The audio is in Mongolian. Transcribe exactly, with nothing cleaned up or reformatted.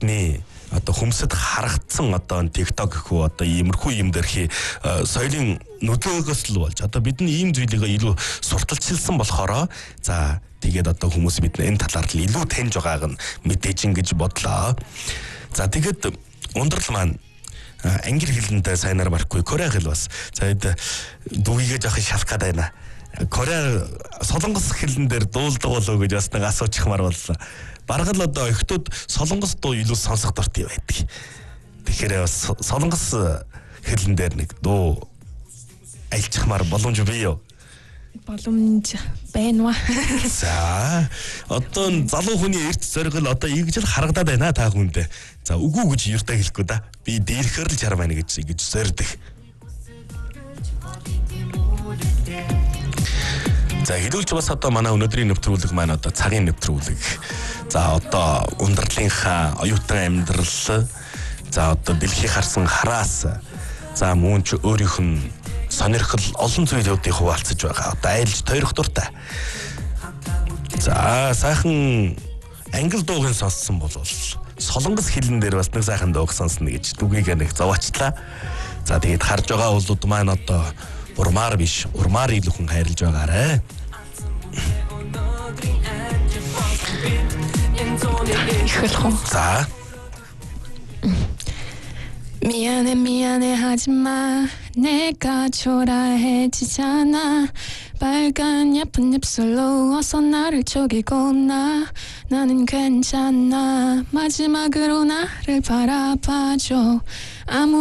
бидний одоо хүмсэд харагдсан одоо TikTok гэхүү одоо иймэрхүү юм дэрхи соёлын нөлөөгөөс л болж одоо бидний ийм зүйлийг илүү сурталчилсан болохоор за тэгээд одоо хүмүүс бид энэ талаар л илүү таньж байгааг нь мэдээж ингэж бодлоо. За тэгээд ундрал маань англи хэлэндээ сайнаар мархгүй Кореа хэл бас. За дүүгээ жоохон шалах гээд байна. Кореа солонгос хэлэн дээр дуулдаг болов гэж бас нэг асуучихмаар боллоо. Бараг л одоо охтууд солонгос дуу илүү сонсох дуртай байдаг. Тэгэхээр бас солонгос хэлэн дээр нэг дуу альчихмаар боломж бий юу? Боломж байна. За одоо залуу хүний эрт зоригл одоо ингэж л харагдаад байна та хүндээ. За үгүй гэж юртаа хэлэхгүй да. Би дээрхээр л чар байна гэж ингэж зордох. За хэлүүлж бас одоо манай өнөөдрийн нэвтрүүлэг маань одоо цагийн нэвтрүүлэг. За одоо ундралынхаа оюутан амьдрал. За одоо дэлхий харсан хараас. За мөн ч өөрийнх нь сонирхол олон зүйлүүдийг хуваалцаж байгаа. Одоо айлж тойрох дуртай. За сайхан англи дуугийн сонссон бол солонгос хэлэн дээр бас нэг сайхан дууг сонсно гэж дүгийг нэг зовоочлаа. За тэгээд харж байгаа улууд маань одоо урмаар биш, урмаар илүүхэн хайрлаж байгаарэ. эхэлхүү. За. 미안해 미안해 하지마 내가 초라해지잖아 빨간 예쁜 입술로 어서 나를 속이고 나 나는 괜찮아 마지막으로 나를 바라봐줘 아무